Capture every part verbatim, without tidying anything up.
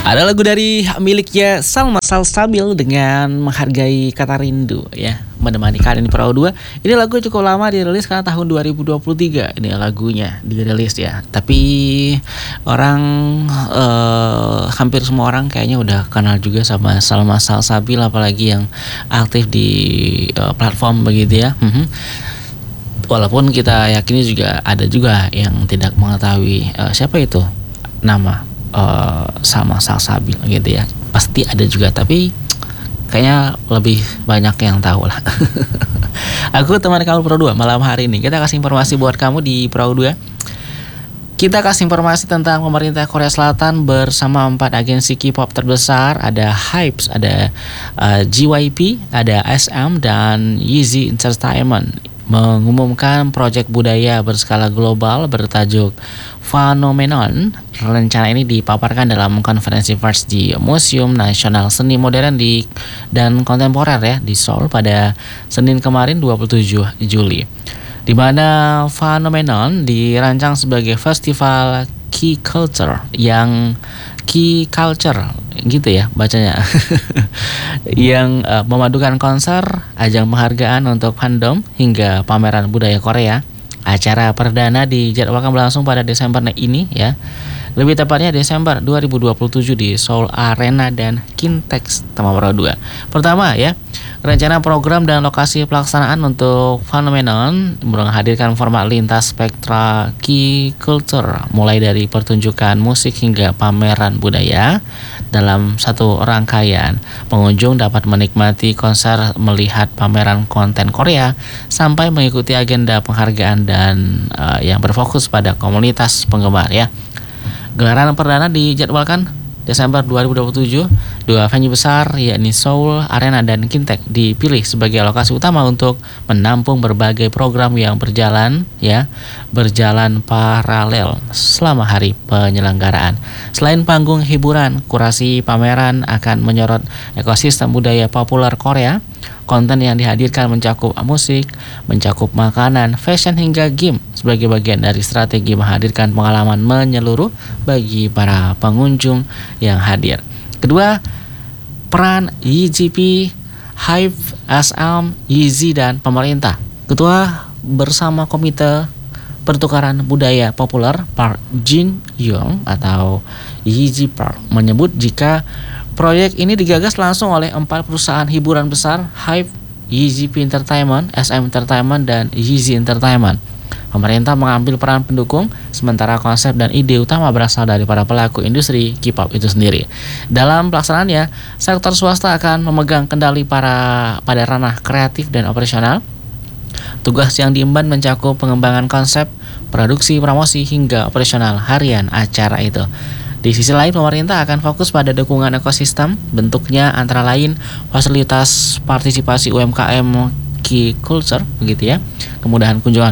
Ada lagu dari miliknya Salma Salsabil dengan Menghargai Kata Rindu ya, menemani kalian di Perahu dua. Ini lagu cukup lama dirilis karena tahun dua ribu dua puluh tiga ini lagunya dirilis ya. Tapi orang eh, hampir semua orang kayaknya udah kenal juga sama Salma Salsabil, apalagi yang aktif di eh, platform begitu ya. Mhm. Walaupun kita yakini juga ada juga yang tidak mengetahui eh, siapa itu nama Uh, sama Salsabil gitu ya, pasti ada juga, tapi kayaknya lebih banyak yang tahu lah. Aku teman kamu Pro dua malam hari ini kita kasih informasi buat kamu di Pro dua. Kita kasih informasi tentang pemerintah Korea Selatan bersama empat agensi K-pop terbesar. Ada Hypes, ada uh, J Y P, ada S M dan Yeezy Entertainment mengumumkan proyek budaya berskala global bertajuk Phenomenon. Rencana ini dipaparkan dalam konferensi pers di Museum Nasional Seni Modern di dan Kontemporer ya di Seoul pada Senin kemarin dua puluh tujuh Juli. Di mana Phenomenon dirancang sebagai festival Key Culture yang Key Culture gitu ya bacanya. Yang uh, memadukan konser, ajang penghargaan untuk fandom hingga pameran budaya Korea. Acara perdana dijadwalkan berlangsung pada Desember ini ya. Lebih tepatnya Desember dua ribu dua puluh tujuh di Seoul Arena dan Kintex Tamapro dua. Pertama ya, rencana program dan lokasi pelaksanaan untuk Phenomenon menghadirkan format lintas spektra Key Culture, mulai dari pertunjukan musik hingga pameran budaya dalam satu rangkaian. Pengunjung dapat menikmati konser, melihat pameran konten Korea, sampai mengikuti agenda penghargaan dan uh, yang berfokus pada komunitas penggemar ya. Gelaran perdana dijadwalkan Desember dua ribu dua puluh tujuh. Dua venue besar yakni Seoul Arena dan Kintex dipilih sebagai lokasi utama untuk menampung berbagai program yang berjalan ya, berjalan paralel selama hari penyelenggaraan. Selain panggung hiburan, kurasi pameran akan menyorot ekosistem budaya populer Korea. Konten yang dihadirkan mencakup musik, mencakup makanan, fashion hingga game sebagai bagian dari strategi menghadirkan pengalaman menyeluruh bagi para pengunjung yang hadir. Kedua, peran Y G P, Hype, S M, Yeezy dan pemerintah. Ketua bersama Komite Pertukaran Budaya Populer Park Jin Young atau Yeezy Park menyebut jika proyek ini digagas langsung oleh empat perusahaan hiburan besar, Hype, Y G P Entertainment, S M Entertainment, dan Yeezy Entertainment. Pemerintah mengambil peran pendukung, sementara konsep dan ide utama berasal dari para pelaku industri K-pop itu sendiri. Dalam pelaksanaannya, sektor swasta akan memegang kendali para pada ranah kreatif dan operasional. Tugas yang diemban mencakup pengembangan konsep, produksi, promosi, hingga operasional harian acara itu. Di sisi lain, pemerintah akan fokus pada dukungan ekosistem, bentuknya antara lain fasilitas partisipasi U M K M Key Culture, begitu ya, kemudahan kunjungan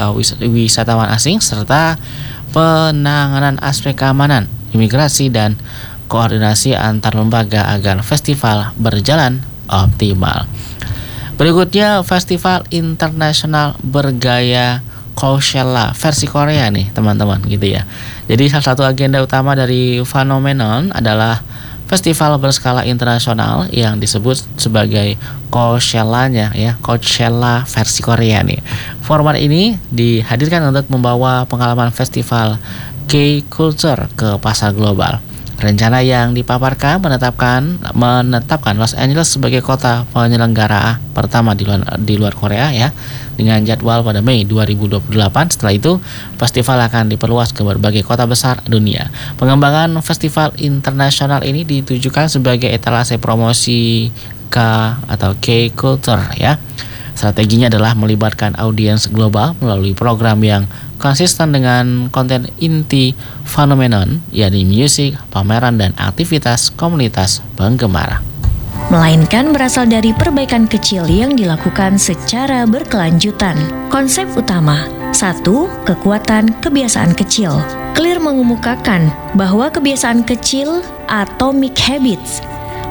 wisatawan asing, serta penanganan aspek keamanan, imigrasi, dan koordinasi antar lembaga agar festival berjalan optimal. Berikutnya, Festival Internasional Bergaya Coachella versi Korea nih teman-teman gitu ya. Jadi salah satu agenda utama dari Phenomenon adalah festival berskala internasional yang disebut sebagai Coachella-nya ya, Coachella versi Korea nih. Format ini dihadirkan untuk membawa pengalaman festival K-Culture ke pasar global. Rencana yang dipaparkan menetapkan menetapkan Los Angeles sebagai kota penyelenggara pertama di luar, di luar Korea ya, dengan jadwal pada Mei dua ribu dua puluh delapan. Setelah itu, festival akan diperluas ke berbagai kota besar dunia. Pengembangan festival internasional ini ditujukan sebagai etalase promosi K atau K-Culture ya. Strateginya adalah melibatkan audiens global melalui program yang konsisten dengan konten inti Phenomenon, yakni musik, pameran, dan aktivitas komunitas penggemar. Melainkan berasal dari perbaikan kecil yang dilakukan secara berkelanjutan. Konsep utama, satu, kekuatan kebiasaan kecil. Clear mengemukakan bahwa kebiasaan kecil, atomic habits,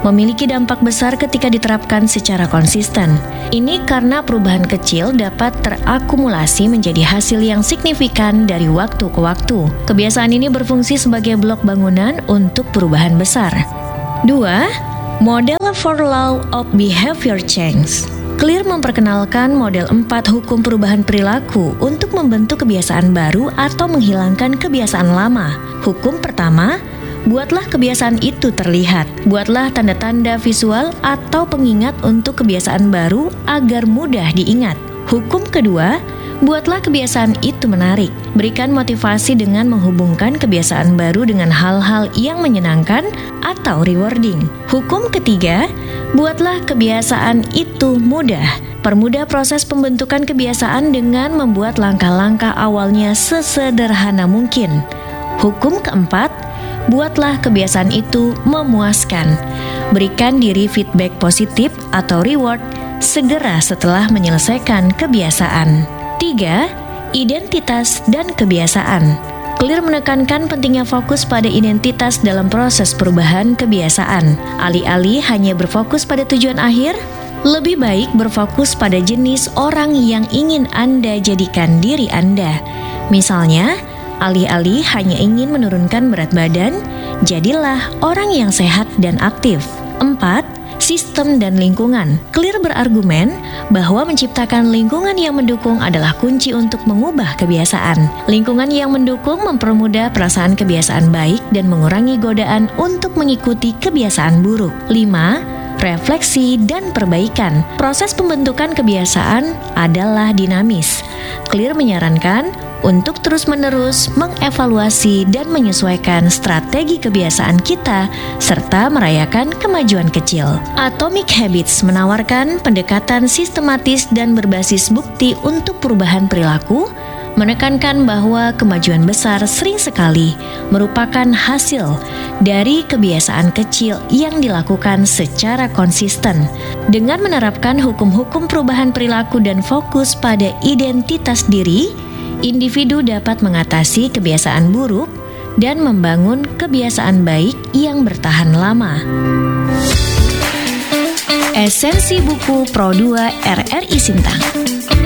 memiliki dampak besar ketika diterapkan secara konsisten. Ini karena perubahan kecil dapat terakumulasi menjadi hasil yang signifikan dari waktu ke waktu. Kebiasaan ini berfungsi sebagai blok bangunan untuk perubahan besar. Dua. Model for Law of Behavior Change. Clear memperkenalkan model empat hukum perubahan perilaku untuk membentuk kebiasaan baru atau menghilangkan kebiasaan lama. Hukum pertama, buatlah kebiasaan itu terlihat. Buatlah tanda-tanda visual atau pengingat untuk kebiasaan baru agar mudah diingat. Hukum kedua, buatlah kebiasaan itu menarik. Berikan motivasi dengan menghubungkan kebiasaan baru dengan hal-hal yang menyenangkan atau rewarding. Hukum ketiga, buatlah kebiasaan itu mudah. Permudah proses pembentukan kebiasaan dengan membuat langkah-langkah awalnya sesederhana mungkin. Hukum keempat, buatlah kebiasaan itu memuaskan. Berikan diri feedback positif atau reward segera setelah menyelesaikan kebiasaan. Tiga. Identitas dan kebiasaan. Clear menekankan pentingnya fokus pada identitas dalam proses perubahan kebiasaan. Alih-alih hanya berfokus pada tujuan akhir, lebih baik berfokus pada jenis orang yang ingin Anda jadikan diri Anda. Misalnya, alih-alih hanya ingin menurunkan berat badan, jadilah orang yang sehat dan aktif. Empat. Sistem dan lingkungan. Clear berargumen bahwa menciptakan lingkungan yang mendukung adalah kunci untuk mengubah kebiasaan. Lingkungan yang mendukung mempermudah perasaan kebiasaan baik dan mengurangi godaan untuk mengikuti kebiasaan buruk. Lima. Refleksi dan perbaikan. Proses pembentukan kebiasaan adalah dinamis. Clear menyarankan untuk terus-menerus mengevaluasi dan menyesuaikan strategi kebiasaan kita serta merayakan kemajuan kecil. Atomic Habits menawarkan pendekatan sistematis dan berbasis bukti untuk perubahan perilaku, menekankan bahwa kemajuan besar sering sekali merupakan hasil dari kebiasaan kecil yang dilakukan secara konsisten. Dengan menerapkan hukum-hukum perubahan perilaku dan fokus pada identitas diri, individu dapat mengatasi kebiasaan buruk dan membangun kebiasaan baik yang bertahan lama. Esensi buku Pro dua R R I Sintang.